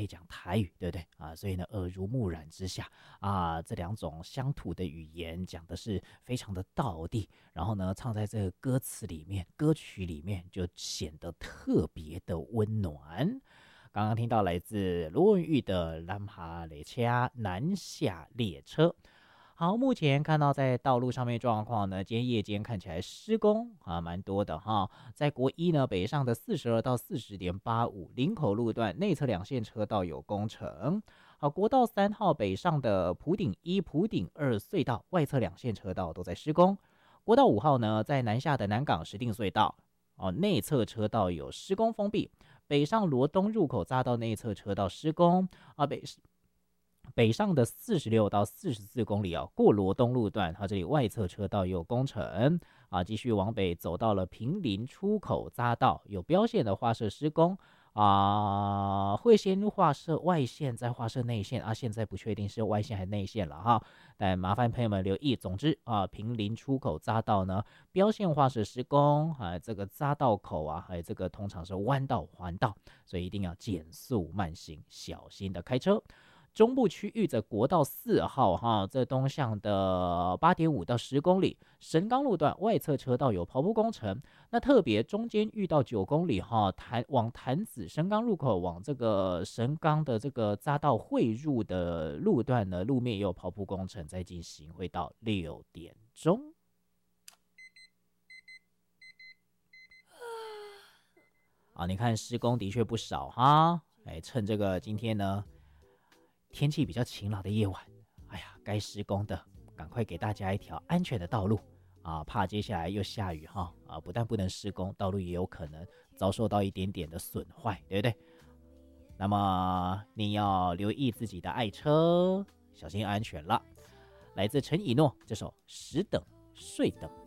会讲台语，对不对啊？所以呢，耳濡目染之下啊，这两种乡土的语言讲的是非常的道地，然后呢，唱在这个歌词里面、歌曲里面就显得特别的温暖。刚刚听到来自罗文玉的《南下列车》南下列车。好，目前看到在道路上面状况呢，今天夜间看起来施工啊蛮多的哈。在国一呢北上的42到40.85林口路段内侧两线车道有工程。好，国道3号北上的埔顶1、埔顶2隧道外侧两线车道都在施工。国道5号呢在南下的南港石碇隧道内侧车道有施工封闭，北上罗东入口匝道内侧车道施工北上的46到44公里过罗东路段，它这里外侧车道有工程继续往北走到了平林出口匝道，有标线的画设施工会先画设外线，再画设内线现在不确定是外线还是内线了哈，但麻烦朋友们留意。总之平林出口匝道呢，标线画设施工这个匝道口还有这个通常是弯道环道，所以一定要减速慢行，小心的开车。中部区域的国道4号这东向的8.5到10公里，神冈路段外侧车道有刨铺工程，那特别中间遇到9公里往潭子神冈入口往这个神冈的这个匝道汇入的路段呢，路面也有刨铺工程在进行，会到6点钟。你看施工的确不少哈，趁这个今天呢天气比较晴朗的夜晚，该施工的赶快给大家一条安全的道路怕接下来又下雨不但不能施工，道路也有可能遭受到一点点的损坏，对不对？那么你要留意自己的爱车，小心安全了。来自陈以诺这首《十等睡等》。